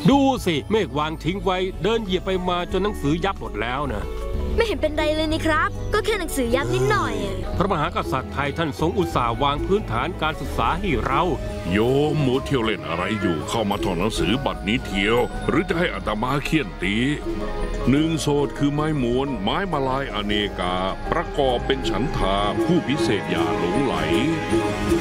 ดูสิเมฆวางทิ้งไว้เดินเหยียบไปมาจนหนังสือยับหมดแล้วนะไม่เห็นเป็นไรเลยนี่ครับก็แค่หนังสือยับนิดหน่อยพระมหากษัตริย์ไทยท่านทรงอุตส่าห์วางพื้นฐานการศึกษาให้เราโยมหมูเที่ยวเล่นอะไรอยู่เข้ามาถอดหนังสือบัตรนี้เที่ยวหรือจะให้อาตมาเคี่ยนตีหนึ่งโสดคือไม้มวนไม้มาลายอเนกาประกอบเป็นฉันทาผู้พิเศษอย่าหลงไหล